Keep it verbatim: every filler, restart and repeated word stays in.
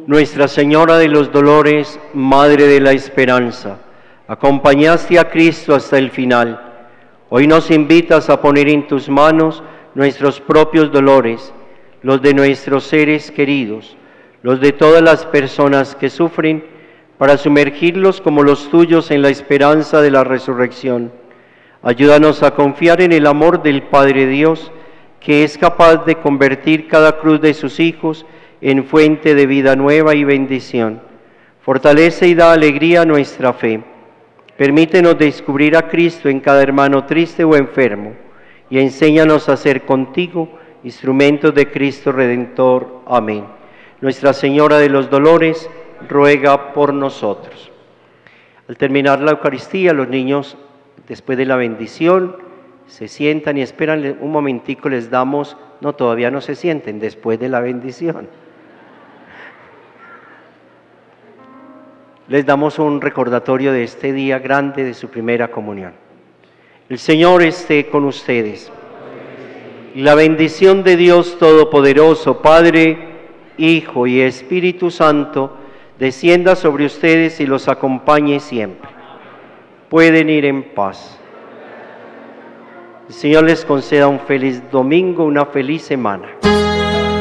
Nuestra Señora de los Dolores, Madre de la Esperanza, acompañaste a Cristo hasta el final. Hoy nos invitas a poner en tus manos nuestros propios dolores, los de nuestros seres queridos, los de todas las personas que sufren, para sumergirlos como los tuyos en la esperanza de la resurrección. Ayúdanos a confiar en el amor del Padre Dios, que es capaz de convertir cada cruz de sus hijos en fuente de vida nueva y bendición. Fortalece y da alegría a nuestra fe. Permítenos descubrir a Cristo en cada hermano triste o enfermo, y enséñanos a ser contigo instrumentos de Cristo Redentor. Amén. Nuestra Señora de los Dolores, ruega por nosotros. Al terminar la Eucaristía, los niños, después de la bendición, se sientan y esperan un momentico, les damos, no, todavía no se sienten, después de la bendición. Les damos un recordatorio de este día grande de su primera comunión. El Señor esté con ustedes. Y la bendición de Dios Todopoderoso, Padre, Hijo y Espíritu Santo, descienda sobre ustedes y los acompañe siempre. Pueden ir en paz. El Señor les conceda un feliz domingo, una feliz semana.